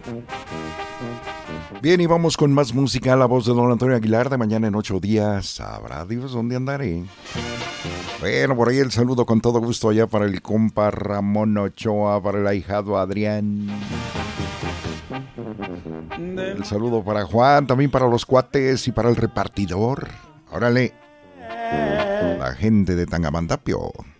Bien, y vamos con más música. La voz de don Antonio Aguilar. De mañana en 8 días. Sabrá Dios dónde andaré. Bueno, por ahí el saludo con todo gusto allá para el compa Ramón Ochoa, para el ahijado Adrián. El saludo para Juan, también para los cuates y para el repartidor. Órale, la gente de Tangamandapio.